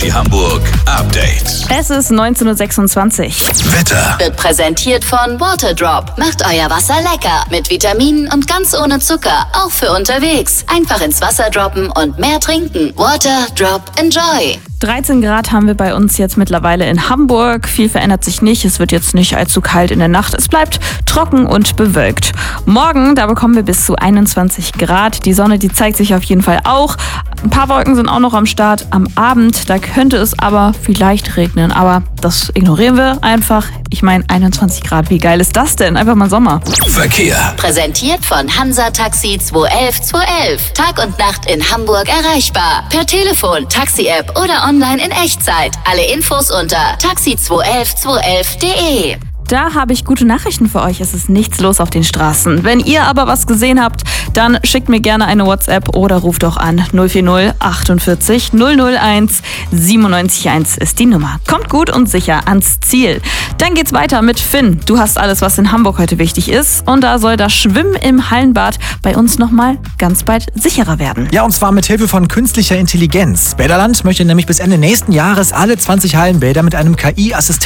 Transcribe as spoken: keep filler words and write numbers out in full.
Energy Hamburg Update. Es ist neunzehn Uhr sechsundzwanzig. Wetter Wird präsentiert von Waterdrop. Macht euer Wasser lecker. Mit Vitaminen und ganz ohne Zucker. Auch für unterwegs. Einfach ins Wasser droppen und mehr trinken. Waterdrop Enjoy. dreizehn Grad haben wir bei uns jetzt mittlerweile in Hamburg. Viel verändert sich nicht. Es wird jetzt nicht allzu kalt in der Nacht. Es bleibt trocken und bewölkt. Morgen, da bekommen wir bis zu einundzwanzig Grad. Die Sonne, die zeigt sich auf jeden Fall auch. Ein paar Wolken sind auch noch am Start. Am Abend, da könnte es aber vielleicht regnen. Aber das ignorieren wir einfach. Ich meine, einundzwanzig Grad, wie geil ist das denn? Einfach mal Sommer. Verkehr. Präsentiert von Hansa Taxi zwei elf zwei elf. Tag und Nacht in Hamburg erreichbar. Per Telefon, Taxi-App oder online in Echtzeit. Alle Infos unter taxi zwei elf zwei elf punkt de. Da habe ich gute Nachrichten für euch. Es ist nichts los auf den Straßen. Wenn ihr aber was gesehen habt, dann schickt mir gerne eine WhatsApp oder ruft doch an. null vier null achtundvierzig null null eins siebenundneunzig eins ist die Nummer. Kommt gut und sicher ans Ziel. Dann geht's weiter mit Finn. Du hast alles, was in Hamburg heute wichtig ist. Und da soll das Schwimmen im Hallenbad bei uns nochmal ganz bald sicherer werden. Ja, und zwar mit Hilfe von künstlicher Intelligenz. Bäderland möchte nämlich bis Ende nächsten Jahres alle zwanzig Hallenbäder mit einem K I-Assistenten